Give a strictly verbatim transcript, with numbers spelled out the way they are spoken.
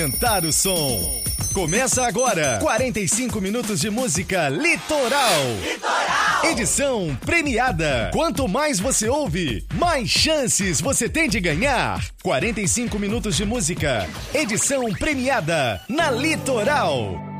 Aumentar o som. Começa agora, quarenta e cinco minutos de música Litoral. Litoral. Edição premiada. Quanto mais você ouve, mais chances você tem de ganhar. quarenta e cinco minutos de música. Edição premiada na Litoral.